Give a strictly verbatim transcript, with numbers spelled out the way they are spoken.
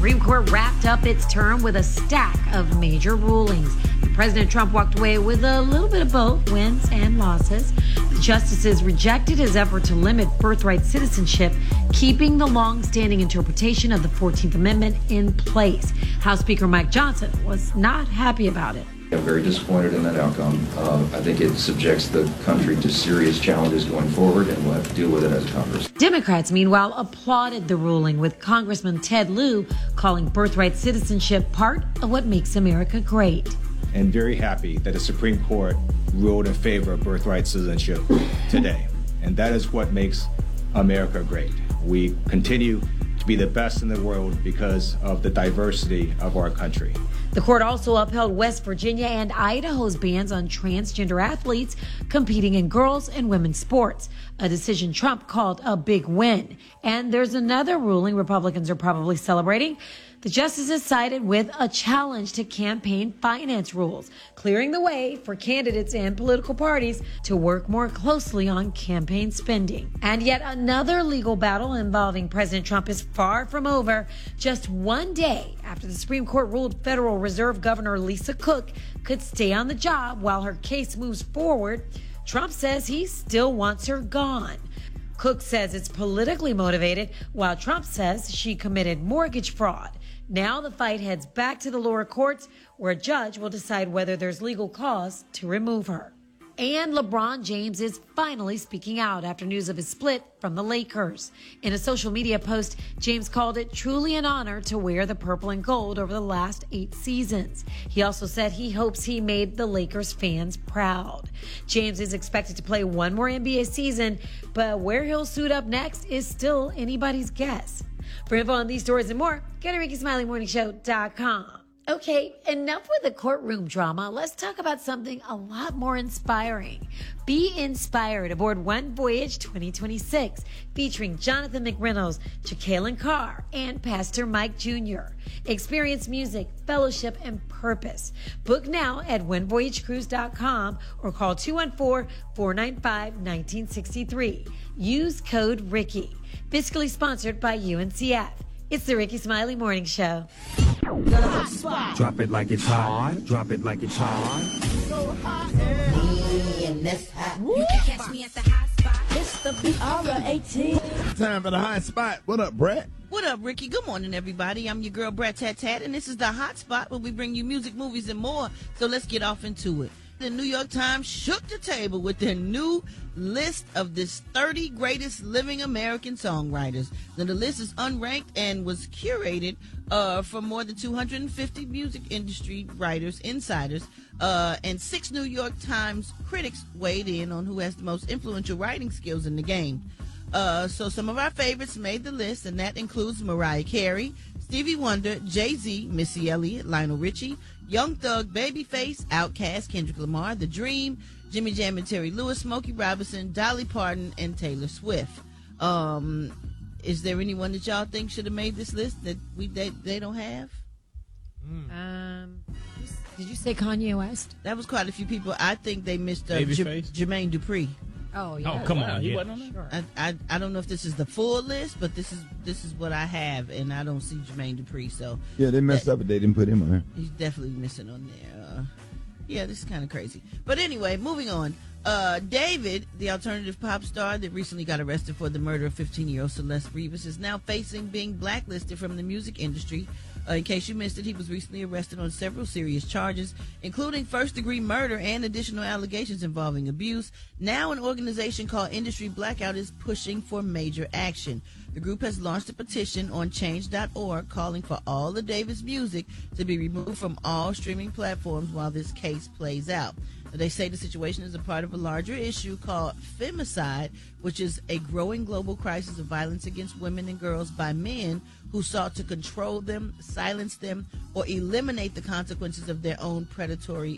Supreme Court wrapped up its term with a stack of major rulings. President Trump walked away with a little bit of both wins and losses. The justices rejected his effort to limit birthright citizenship, keeping the long-standing interpretation of the fourteenth Amendment in place. House Speaker Mike Johnson was not happy about it. I'm very disappointed in that outcome. Uh, I think it subjects the country to serious challenges going forward, and we'll have to deal with it as Congress. Democrats, meanwhile, applauded the ruling, with Congressman Ted Lieu calling birthright citizenship part of what makes America great. And very happy that the Supreme Court ruled in favor of birthright citizenship today. And that is what makes America great. We continue to be the best in the world because of the diversity of our country. The court also upheld West Virginia and Idaho's bans on transgender athletes competing in girls' and women's sports, a decision Trump called a big win. And there's another ruling Republicans are probably celebrating. The justices sided with a challenge to campaign finance rules, clearing the way for candidates and political parties to work more closely on campaign spending. And yet another legal battle involving President Trump is far from over. Just one day after the Supreme Court ruled Federal Reserve Governor Lisa Cook could stay on the job while her case moves forward, Trump says he still wants her gone. Cook says it's politically motivated, while Trump says she committed mortgage fraud. Now the fight heads back to the lower courts, where a judge will decide whether there's legal cause to remove her. And LeBron James is finally speaking out after news of his split from the Lakers. In a social media post, James called it truly an honor to wear the purple and gold over the last eight seasons. He also said he hopes he made the Lakers fans proud. James is expected to play one more N B A season, but where he'll suit up next is still anybody's guess. For info on these stories and more, go to Ricky Smiley Morning Show dot com. Okay, enough with the courtroom drama. Let's talk about something a lot more inspiring. Be inspired aboard One Voyage twenty twenty-six, featuring Jonathan McReynolds, Jacqueline Carr, and Pastor Mike Junior Experience music, fellowship, and purpose. Book now at one voyage cruise dot com or call two one four, four nine five, one nine six three. Use code Ricky. Fiscally sponsored by U N C F. It's the Ricky Smiley Morning Show. Drop it like it's hot. Drop it like it's hot. So hot, yeah. And that's hot. You can catch me at the hot spot. It's the B R eighteen. Time for the hot spot. What up, Brett? What up, Ricky? Good morning, everybody. I'm your girl, Brett Tat Tat, and this is the hot spot where we bring you music, movies, and more. So let's get off into it. The New York Times shook the table with their new list of this thirty greatest living American songwriters. Now, the list is unranked and was curated uh, from more than two hundred fifty music industry writers, insiders, uh, and six New York Times critics weighed in on who has the most influential writing skills in the game. Uh, so some of our favorites made the list, and that includes Mariah Carey, Stevie Wonder, Jay-Z, Missy Elliott, Lionel Richie, Young Thug, Babyface, Outkast, Kendrick Lamar, The Dream, Jimmy Jam and Terry Lewis, Smokey Robinson, Dolly Parton, and Taylor Swift. Um, is there anyone that y'all think should have made this list that we they, they don't have? Mm. Um, did you say Kanye West? That was quite a few people. I think they missed uh, J- Jermaine Dupri. Oh yeah! Oh come wow. on! He Yeah. wasn't on there? I, I I don't know if this is the full list, but this is this is what I have, and I don't see Jermaine Dupri. So yeah, they messed that, up, but they didn't put him on there. He's definitely missing on there. Uh, yeah, this is kind of crazy. But anyway, moving on. Uh, David, the alternative pop star that recently got arrested for the murder of fifteen-year-old Celeste Rivas, is now facing being blacklisted from the music industry. Uh, in case you missed it, he was recently arrested on several serious charges, including first-degree murder and additional allegations involving abuse. Now an organization called Industry Blackout is pushing for major action. The group has launched a petition on change dot org calling for all of David's music to be removed from all streaming platforms while this case plays out. They say the situation is a part of a larger issue called femicide, which is a growing global crisis of violence against women and girls by men who sought to control them, silence them, or eliminate the consequences of their own predatory